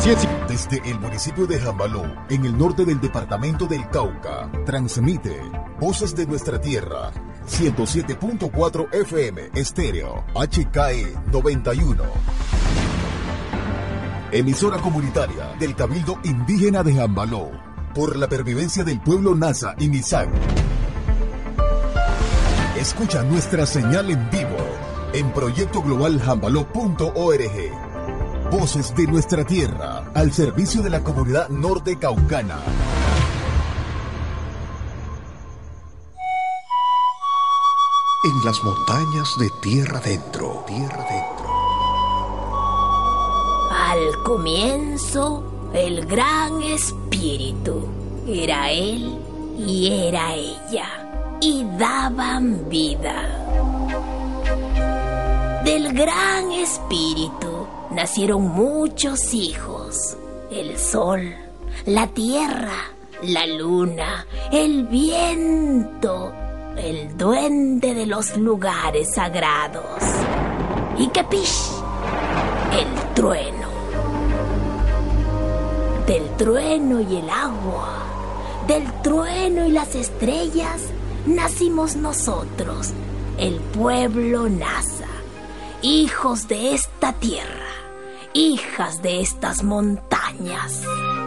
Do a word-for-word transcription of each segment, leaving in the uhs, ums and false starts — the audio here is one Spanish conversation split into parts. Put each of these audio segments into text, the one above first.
Desde el municipio de Jambaló, en el norte del departamento del Cauca, transmite Voces de Nuestra Tierra, ciento siete punto cuatro F M, estéreo, H K E noventa y uno. Emisora comunitaria del Cabildo Indígena de Jambaló, por la pervivencia del pueblo Nasa y Misán. Escucha nuestra señal en vivo en proyecto global jambaló punto org. Voces de Nuestra Tierra, al servicio de la comunidad norte caucana. En las montañas de tierra adentro, tierra adentro. Al comienzo, el gran espíritu. Era él y era ella, y daban vida. Del gran espíritu nacieron muchos hijos: el sol, la tierra, la luna, el viento, el duende de los lugares sagrados y Capish, el trueno. Del trueno y el agua, del trueno y las estrellas, nacimos nosotros, el pueblo Nasa, hijos de esta tierra, hijas de estas montañas.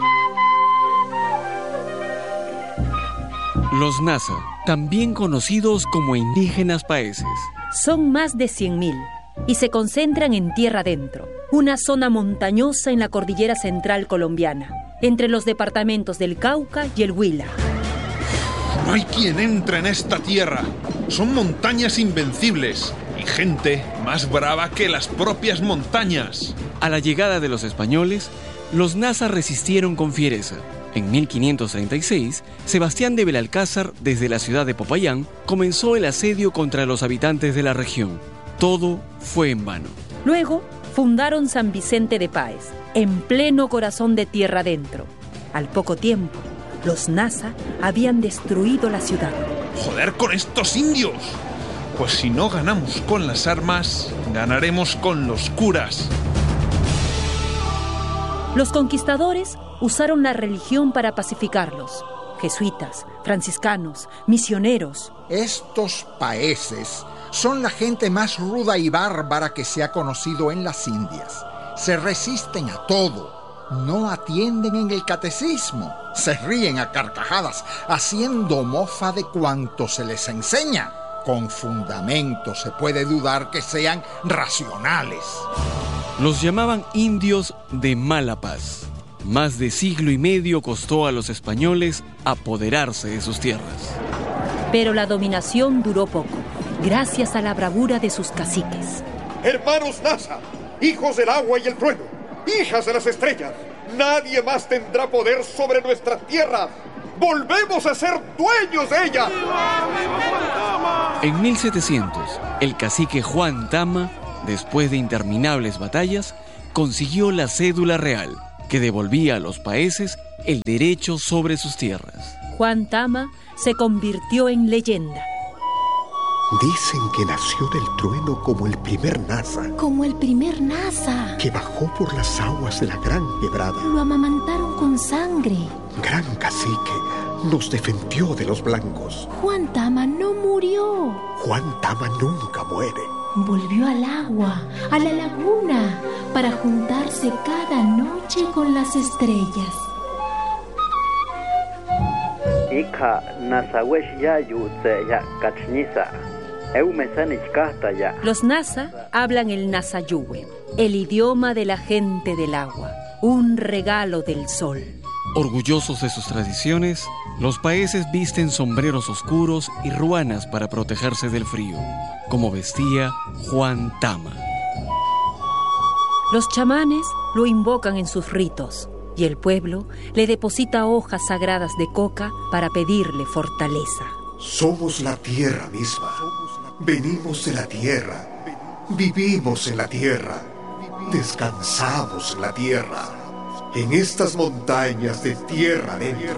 Los Nasa, también conocidos como indígenas paeses, son más de cien mil y se concentran en tierra adentro, una zona montañosa en la cordillera central colombiana, entre los departamentos del Cauca y el Huila. No hay quien entre en esta tierra. Son montañas invencibles y gente más brava que las propias montañas. A la llegada de los españoles, los Nasa resistieron con fiereza. En mil quinientos treinta y seis, Sebastián de Belalcázar, desde la ciudad de Popayán, comenzó el asedio contra los habitantes de la región. Todo fue en vano. Luego, fundaron San Vicente de Páez, en pleno corazón de tierra adentro. Al poco tiempo, los Nasa habían destruido la ciudad. ¡Joder con estos indios! Pues si no ganamos con las armas, ganaremos con los curas. Los conquistadores usaron la religión para pacificarlos. Jesuitas, franciscanos, misioneros. Estos paeses son la gente más ruda y bárbara que se ha conocido en las Indias. Se resisten a todo, no atienden en el catecismo, se ríen a carcajadas, haciendo mofa de cuanto se les enseña. Con fundamento se puede dudar que sean racionales. Los llamaban indios de mala paz. Más de siglo y medio costó a los españoles apoderarse de sus tierras. Pero la dominación duró poco, gracias a la bravura de sus caciques. Hermanos Nasa, hijos del agua y el trueno, hijas de las estrellas, nadie más tendrá poder sobre nuestras tierras. ¡Volvemos a ser dueños de ellas! En mil setecientos, el cacique Juan Tama, después de interminables batallas, consiguió la cédula real, que devolvía a los paeses el derecho sobre sus tierras. Juan Tama se convirtió en leyenda. Dicen que nació del trueno como el primer Nasa. Como el primer Nasa. Que bajó por las aguas de la gran quebrada. Lo amamantaron con sangre. Gran cacique, nos defendió de los blancos. Juan Tama no murió. Juan Tama nunca muere. Volvió al agua, a la laguna, para juntarse cada noche con las estrellas. Ika nasawesh ya yutse ya kachnisa. Los Nasa hablan el Nasayuwe, el idioma de la gente del agua, un regalo del sol. Orgullosos de sus tradiciones, los paeses visten sombreros oscuros y ruanas para protegerse del frío, como vestía Juan Tama. Los chamanes lo invocan en sus ritos y el pueblo le deposita hojas sagradas de coca para pedirle fortaleza. Somos la tierra misma. Venimos de la tierra, vivimos en la tierra, descansamos en la tierra, en estas montañas de tierra adentro.